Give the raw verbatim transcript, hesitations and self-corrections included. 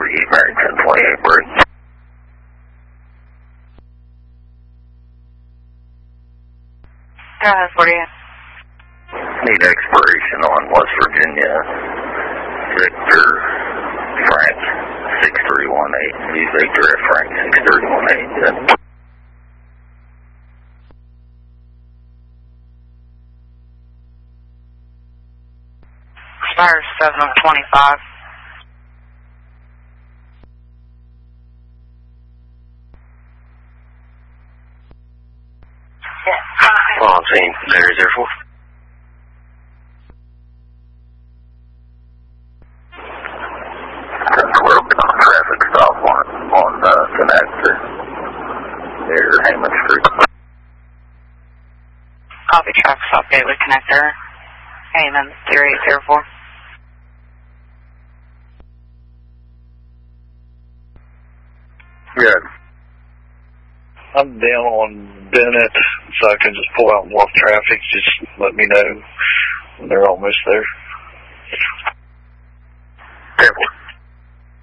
forty-eight, Mary ten twenty-eight, break. Go ahead, forty-eight. Need expiration on West Virginia, Victor Frank six three one eight. Need Victor F. Frank six three one eight. Expires seven of twenty-five. On scene, Larry zero four. We're open on a traffic stop on, on uh, connector near Hammond Street. Copy, traffic stop gateway connector. Hammond zero eight zero four. Good. I'm down on Bennett, so I can just pull out and walk traffic. Just let me know when they're almost there. Careful.